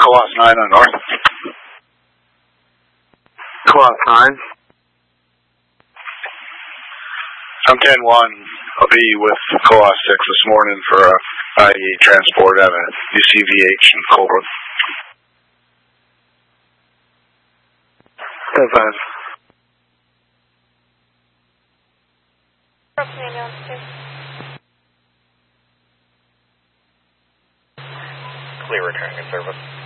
Coas 9 on North. Coas 9. I'm 10-1. I'll be with Coas 6 this morning for a IE transport at a UCVH in Colebrook. 10-5. Clear returning to service.